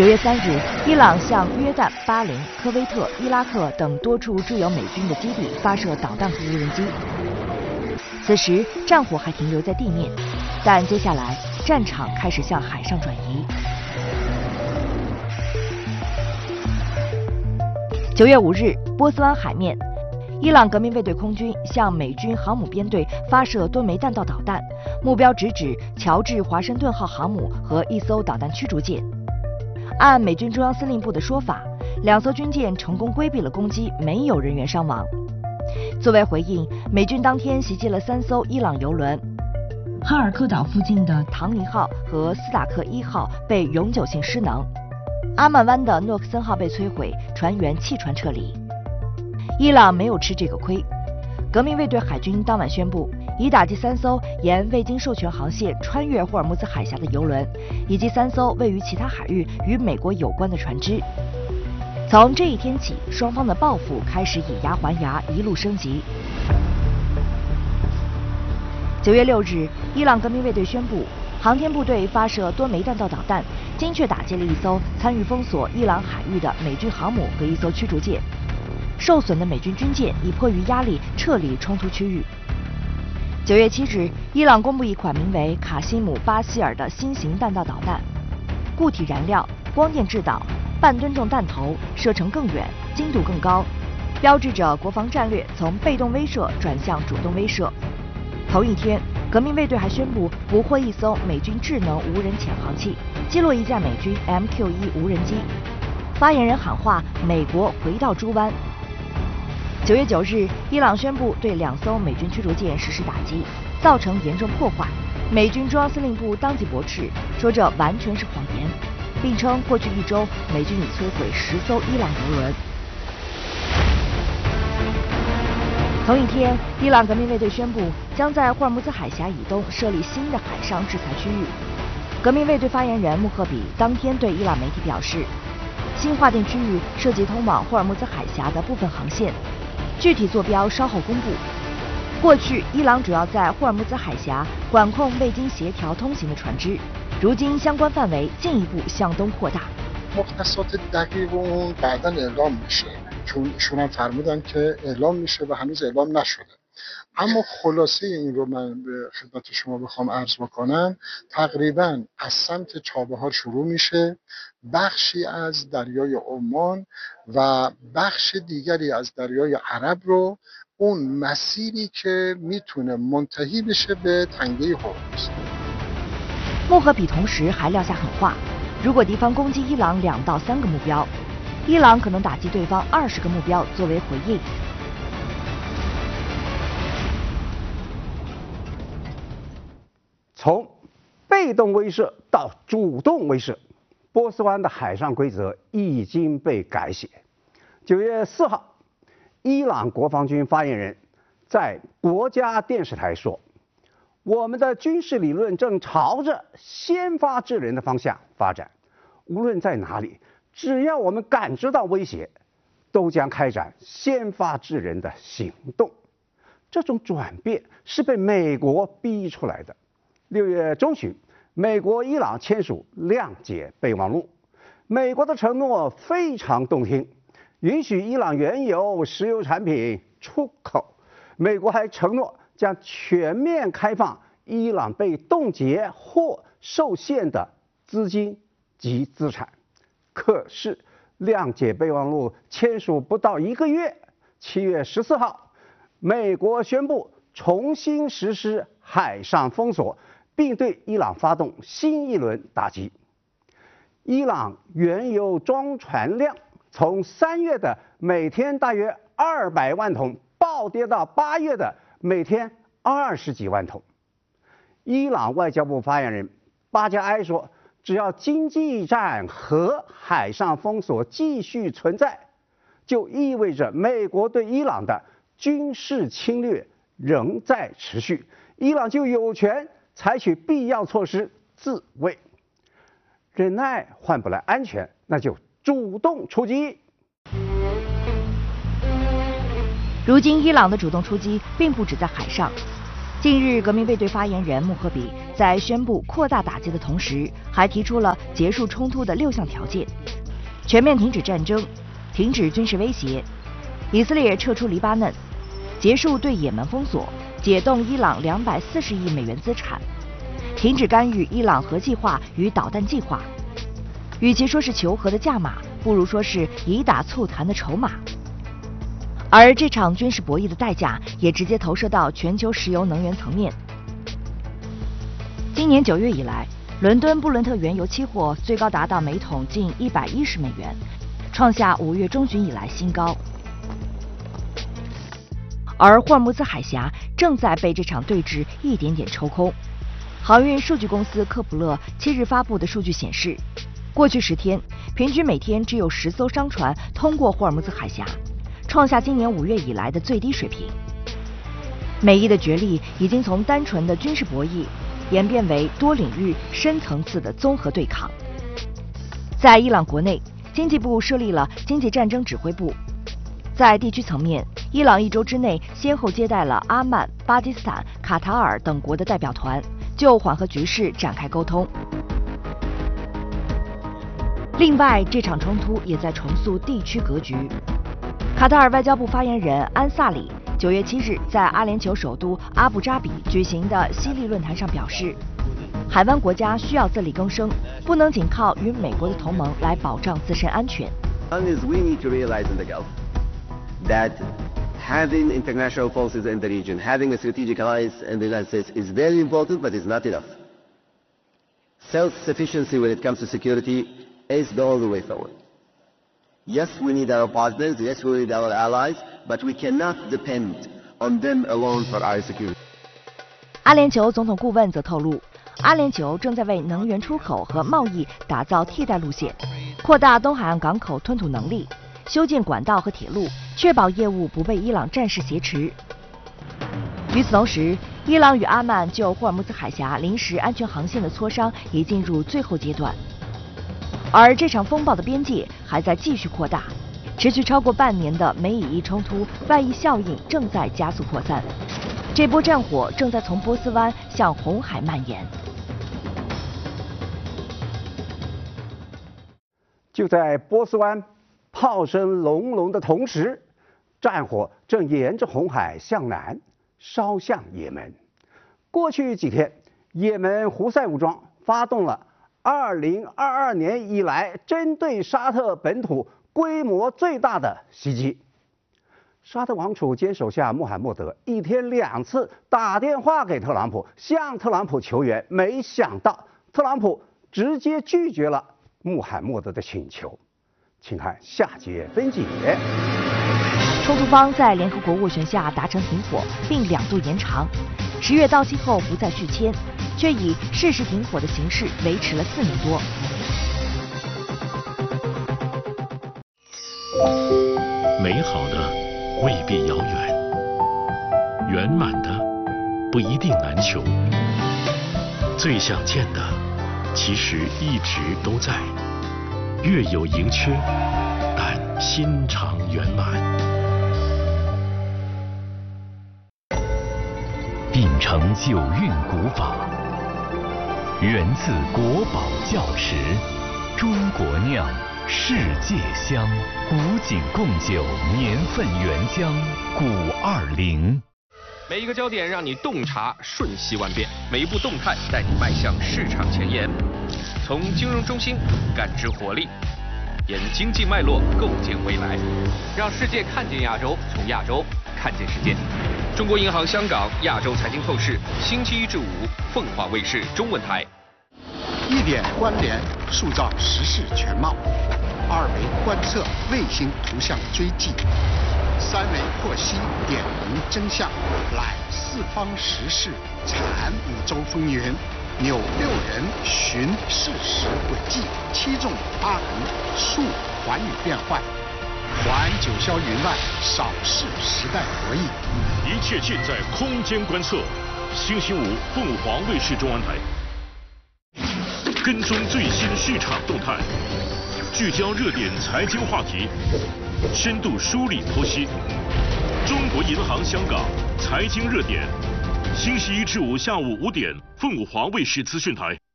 9月3日，伊朗向约旦、巴林、科威特、伊拉克等多处驻有美军的基地发射导弹和无人机。此时战火还停留在地面，但接下来战场开始向海上转移。9月5日，波斯湾海面，伊朗革命卫队空军向美军航母编队发射多枚弹道导弹，目标直指乔治华盛顿号航母和一艘导弹驱逐舰。按美军中央司令部的说法，2艘军舰成功规避了攻击，没有人员伤亡。作为回应，美军当天袭击了3艘伊朗油轮，哈尔科岛附近的唐尼号和斯塔克1号被永久性失能，阿曼湾的诺克森号被摧毁，船员弃船撤离。伊朗没有吃这个亏，革命卫队海军当晚宣布，已打击3艘沿未经授权航线穿越霍尔木兹海峡的油轮，以及3艘位于其他海域与美国有关的船只。从这一天起，双方的报复开始以牙还牙，一路升级。9月6日，伊朗革命卫队宣布，航天部队发射多枚弹道导弹，精确打击了一艘参与封锁伊朗海域的美军航母和一艘驱逐舰。受损的美军军舰已迫于压力撤离冲突区域。9月7日，伊朗公布一款名为卡辛姆巴希尔的新型弹道导弹，固体燃料、光电制导。半吨重弹头，射程更远，精度更高，标志着国防战略从被动威慑转向主动威慑。同一天，革命卫队还宣布捕获一艘美军智能无人潜航器，击落一架美军 MQ-1无人机。发言人喊话：“美国回到猪湾。”9月9日，伊朗宣布对2艘美军驱逐舰实施打击，造成严重破坏。美军中央司令部当即驳斥，说这完全是谎言。并称过去1周，美军已摧毁10艘伊朗油轮。同一天，伊朗革命卫队宣布将在霍尔木兹海峡以东设立新的海上制裁区域。革命卫队发言人穆赫比当天对伊朗媒体表示，新划定区域涉及通往霍尔木兹海峡的部分航线，具体坐标稍后公布。过去，伊朗主要在霍尔木兹海峡管控未经协调通行的船只。如今相关范围进一步向东扩大。 مختصات دقیق اون بعداً اعلام میشه چون ایشون هم فرمودن که اعلام میشه و هنوز اعلام نشده. اما خلاصه این رو من به خدمت شما بخوام عرض بکنم، تقریباً از سمت چابهار شروع میشه، بخشی از دریای عمان و بخش دیگری از دریای عرب رو اون مسیری که میتونه منتهی بشه به تنگه هرمز。 穆赫比同时还撂下狠话，如果敌方攻击伊朗2到3个目标，伊朗可能打击对方20个目标作为回应。 从被动威慑到主动威慑，波斯湾的海上规则已经被改写。9月4号，伊朗国防军发言人在国家电视台说，我们的军事理论正朝着先发制人的方向发展，无论在哪里，只要我们感知到威胁，都将开展先发制人的行动。这种转变是被美国逼出来的。6月中旬，美国、伊朗签署谅解备忘录，美国的承诺非常动听，允许伊朗原油、石油产品出口。美国还承诺将全面开放伊朗被冻结或受限的资金及资产。可是，谅解备忘录签署不到1个月，7月14号，美国宣布重新实施海上封锁，并对伊朗发动新一轮打击。伊朗原油装船量从3月的每天大约200万桶暴跌到8月的每天20几万桶。伊朗外交部发言人巴加埃说，只要经济战和海上封锁继续存在，就意味着美国对伊朗的军事侵略仍在持续，伊朗就有权采取必要措施自卫。忍耐换不来安全，那就主动出击。 如今，伊朗的主动出击并不止在海上。 近日，革命卫队发言人穆赫比在宣布扩大打击的同时，还提出了结束冲突的6项条件：全面停止战争、停止军事威胁、以色列撤出黎巴嫩、结束对也门封锁、解冻伊朗240亿美元资产、停止干预伊朗核计划与导弹计划。与其说是求和的价码，不如说是以打促谈的筹码。而这场军事博弈的代价也直接投射到全球石油能源层面。今年9月以来，伦敦布伦特原油期货最高达到每桶近110美元，创下5月中旬以来新高。而霍尔木兹海峡正在被这场对峙一点点抽空。航运数据公司科普勒7日发布的数据显示，过去10天，平均每天只有10艘商船通过霍尔木兹海峡，创下今年5月以来的最低水平。美伊的角力已经从单纯的军事博弈演变为多领域、深层次的综合对抗。在伊朗国内，经济部设立了经济战争指挥部。在地区层面，伊朗1周之内先后接待了阿曼、巴基斯坦、卡塔尔等国的代表团，就缓和局势展开沟通。另外，这场冲突也在重塑地区格局。卡塔尔外交部发言人安萨里9月7日在阿联酋首都阿布扎比举行的西利论坛上表示，海湾国家需要自力更生，不能仅靠与美国的同盟来保障自身安全。 That having international forces in the region, having a strategic alliance in the United States is very important, but is not enough. Self-sufficiency when it comes to security is the only way forward. Yes, we need our partners, yes, we need our allies, but we cannot depend on them alone for our security. 阿联酋总统顾问则透露，阿联酋正在为能源出口和贸易打造替代路线，扩大东海岸港口吞吐能力，修建管道和铁路，确保业务不被伊朗战事挟持。与此同时，伊朗与阿曼就霍尔木兹海峡临时安全航线的磋商已进入最后阶段，而这场风暴的边界还在继续扩大，持续超过半年的美以伊冲突外溢效应正在加速扩散，这波战火正在从波斯湾向红海蔓延。 就在波斯湾炮声隆隆的同时，战火正沿着红海向南烧向也门。过去几天，也门胡塞武装发动了2022年以来针对沙特本土规模最大的袭击。沙特王储兼手下穆罕默德一天2次打电话给特朗普，向特朗普求援，没想到特朗普直接拒绝了穆罕默德的请求。请看下节分解。 冲突方在联合国斡旋下达成停火，并2度延长，10月到期后不再续签，却以事实停火的形式维持了4年多。 美好的未必遥远，圆满的不一定难求，最想见的其实一直都在，月有盈缺，但心常圆满。 秉承九韵古法，源自国宝窖池，中国酿，世界香，古井贡酒年份原浆古20。 每一个焦点让你洞察瞬息万变，每一步动态带你迈向市场前沿。从金融中心感知活力，沿经济脉络构建未来，让世界看见亚洲，从亚洲看见世界。中国银行香港亚洲财经透视，星期1至5，凤凰卫视中文台。 1点关联，塑造时事全貌；2维观测，卫星图像追迹；3维获悉，点明真相，览四方时事，产5洲风云，纽6人寻事实轨迹，7纵8横，述寰宇变幻，环九霄云外，扫视时代博弈。 一切尽在空间观测，星期5凤凰卫视中文台。跟踪最新市场动态，聚焦热点财经话题，深度梳理剖析中国银行香港财经热点， 星期一至五下午5点，凤凰卫视资讯台。